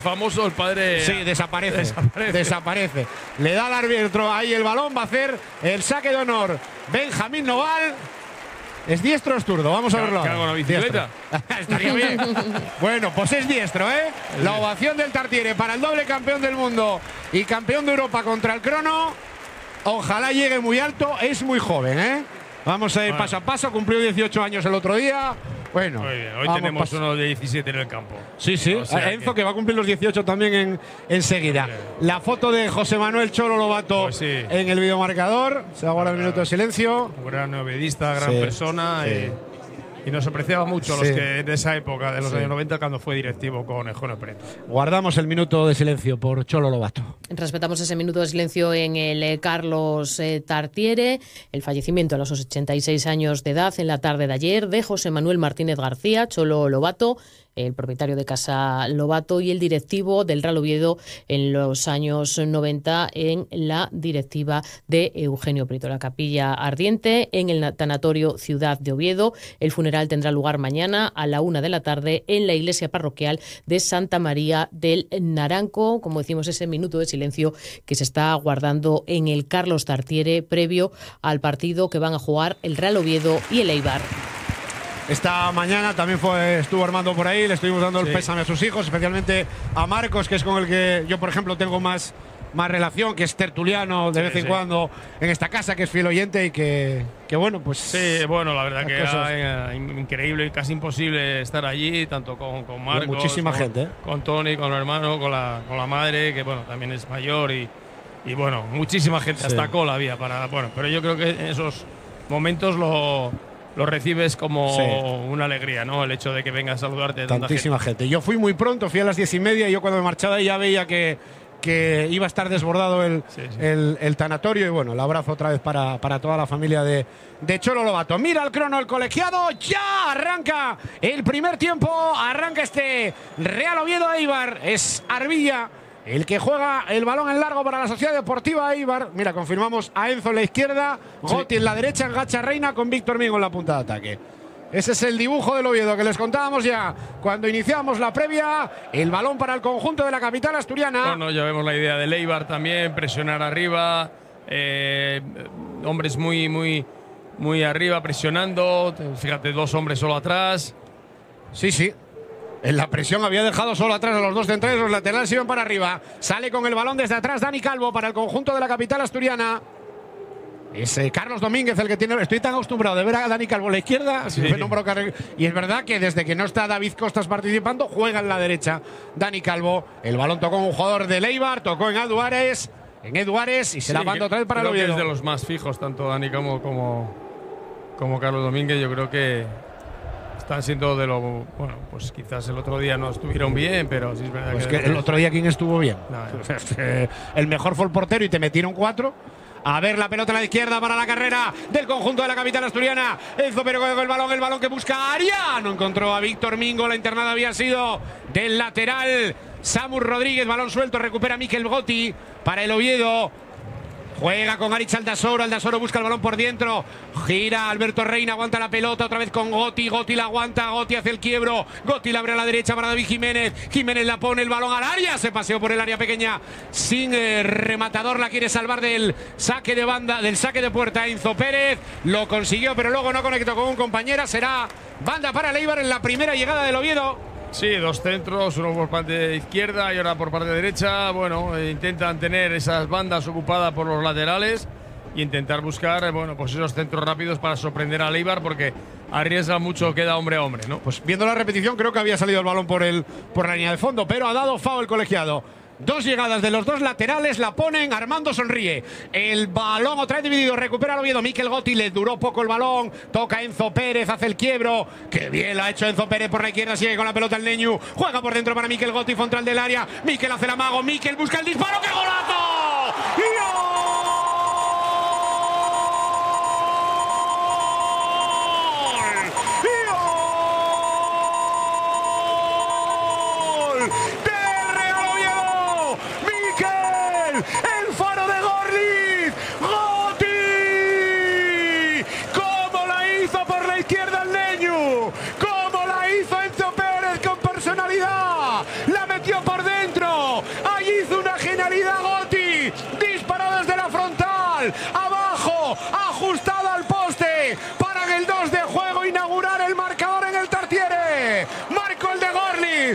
Famoso el padre. Sí, desaparece. Le da al árbitro ahí el balón, va a hacer el saque de honor Benjamín Noval. ¿Es diestro o es zurdo? Vamos a verlo. ¿Carga una bicicleta? Estaría bien. Bueno, pues es diestro, ¿eh? La ovación del Tartiere para el doble campeón del mundo y campeón de Europa contra el crono. Ojalá llegue muy alto. Es muy joven, ¿eh? Vamos a ir paso a paso. Cumplió 18 años el otro día. Bueno, hoy tenemos uno de 17 en el campo. Sí. O sea, Enzo que va a cumplir los 18 también enseguida. La foto de José Manuel Cholo Lobato en el videomarcador. Se aguarda el minuto de silencio. Un gran novedista, gran persona. Y nos apreciaba mucho los que de esa época, de los años 90, cuando fue directivo con Eugenio Preto. Guardamos el minuto de silencio por Cholo Lobato. Respetamos ese minuto de silencio en el Carlos Tartiere. El fallecimiento a los 86 años de edad en la tarde de ayer de José Manuel Martínez García, Cholo Lobato, el propietario de Casa Lobato y el directivo del Real Oviedo en los años 90 en la directiva de Eugenio Prieto. La capilla ardiente en el tanatorio Ciudad de Oviedo. El funeral tendrá lugar mañana a la 1 de la tarde en la iglesia parroquial de Santa María del Naranco. Como decimos, ese minuto de silencio que se está guardando en el Carlos Tartiere previo al partido que van a jugar el Real Oviedo y el Eibar. Esta mañana también estuvo Armando por ahí, le estuvimos dando el pésame a sus hijos, especialmente a Marcos, que es con el que yo, por ejemplo, tengo más relación, que es tertuliano de vez en cuando en esta casa, que es fiel oyente y que bueno, pues… Sí, bueno, la verdad que era increíble y casi imposible estar allí, tanto con Marcos, muchísima gente, con Tony, con el hermano, con la madre, que bueno, también es mayor y bueno, muchísima gente, hasta cola había para… Bueno, pero yo creo que en esos momentos lo recibes como una alegría, ¿no? El hecho de que venga a saludarte tantísima gente. Yo fui muy pronto, fui a las 10:30 y yo cuando me marchaba ya veía que iba a estar desbordado el tanatorio. Y bueno, el abrazo otra vez para toda la familia de Cholo Lobato. Mira el crono, el colegiado, ya arranca el primer tiempo, arranca este Real Oviedo Eibar. Es Arbilla el que juega el balón en largo para la Sociedad Deportiva Eibar. Mira, confirmamos a Enzo en la izquierda, Goti en la derecha, Gacha Reina con Víctor Mingo en la punta de ataque. Ese es el dibujo del Oviedo que les contábamos ya cuando iniciamos la previa. El balón para el conjunto de la capital asturiana. Bueno, ya vemos la idea del Eibar también, presionar arriba, hombres muy arriba presionando. Fíjate, 2 hombres solo atrás. Sí. En la presión había dejado solo atrás a los 2 centrales, los laterales iban para arriba. Sale con el balón desde atrás Dani Calvo para el conjunto de la capital asturiana. Es Carlos Domínguez el que tiene… Estoy tan acostumbrado de ver a Dani Calvo a la izquierda. Y es verdad que desde que no está David Costas participando, juega en la derecha Dani Calvo. El balón tocó en un jugador de Eibar, tocó en Edu Ares y se la manda otra vez para el Oviedo. Es de los más fijos, tanto Dani como Carlos Domínguez. Yo creo que están siendo de lo… Bueno, pues quizás el otro día no estuvieron bien, pero sí es verdad que el otro día, ¿quién estuvo bien? No, el mejor fue el portero y te metieron 4. A ver la pelota a la izquierda para la carrera del conjunto de la capital asturiana. Enzo Pero con el balón que busca a Aria. No encontró a Víctor Mingo. La internada había sido del lateral Samu Rodríguez. Balón suelto, recupera Mikel Goti para el Oviedo. Juega con Aritz Aldasoro. Aldasoro busca el balón por dentro. Gira Alberto Reina, aguanta la pelota otra vez con Goti. Goti la aguanta, Goti hace el quiebro. Goti la abre a la derecha para David Jiménez. Jiménez la pone el balón al área. Se paseó por el área pequeña sin rematador. La quiere salvar del saque de banda, del saque de puerta Enzo Pérez. Lo consiguió, pero luego no conectó con un compañero. Será banda para el Eibar en la primera llegada del Oviedo. Sí, 2 centros, uno por parte izquierda y ahora por parte derecha. Bueno, intentan tener esas bandas ocupadas por los laterales e intentar buscar, bueno, pues esos centros rápidos para sorprender al Eibar, porque arriesga mucho, queda hombre a hombre, ¿no? Pues viendo la repetición creo que había salido el balón por la línea de fondo, pero ha dado foul el colegiado. 2 llegadas de los 2 laterales, la ponen, Armando sonríe. El balón otra vez dividido, recupera el Oviedo. Mikel Goti, le duró poco el balón. Toca Enzo Pérez, hace el quiebro. Qué bien lo ha hecho Enzo Pérez por la izquierda, sigue con la pelota el Neñu. Juega por dentro para Mikel Goti, frontal del área. Mikel hace el amago, Mikel busca el disparo. ¡Qué golazo! ¡El faro de Gorliz! ¡Goti! ¿Cómo la hizo por la izquierda el Neñu? ¿Cómo la hizo Enzo Pérez con personalidad? La metió por dentro. ajustado al